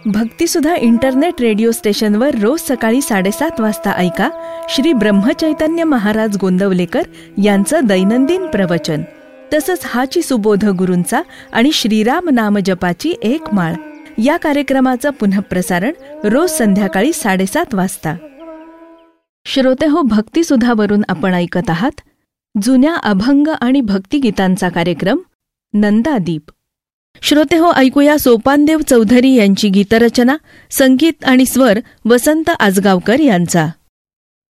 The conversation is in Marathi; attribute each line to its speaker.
Speaker 1: भक्तिसुधा इंटरनेट रेडिओ स्टेशनवर रोज सकाळी 7:30 वाजता ऐका श्री ब्रह्मचैतन्य महाराज गोंदवलेकर यांचं दैनंदिन प्रवचन. तसंच हाची सुबोध गुरूंचा आणि श्रीराम नाम जपाची एक माळ या कार्यक्रमाचं पुनःप्रसारण रोज संध्याकाळी 7:30 वाजता. श्रोतेहो, भक्तिसुधावरून आपण ऐकत आहात जुन्या अभंग आणि भक्तिगीतांचा कार्यक्रम नंदादीप. श्रोतेहो, ऐकूया सोपानदेव चौधरी यांची गीतरचना, संगीत आणि स्वर वसंत आजगावकर यांचा.